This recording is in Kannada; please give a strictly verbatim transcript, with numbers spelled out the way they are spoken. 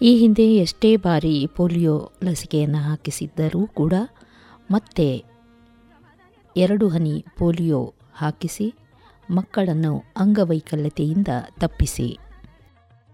ಈ ಹಿಂದೆ ಎಷ್ಟೇ ಬಾರಿ ಪೋಲಿಯೋ ಲಸಿಕೆಯನ್ನು ಹಾಕಿಸಿದ್ದರೂ ಕೂಡ ಮತ್ತೆ ಎರಡು ಹನಿ ಪೋಲಿಯೋ ಹಾಕಿಸಿ ಮಕ್ಕಳನ್ನು ಅಂಗವೈಕಲ್ಯತೆಯಿಂದ ತಪ್ಪಿಸಿ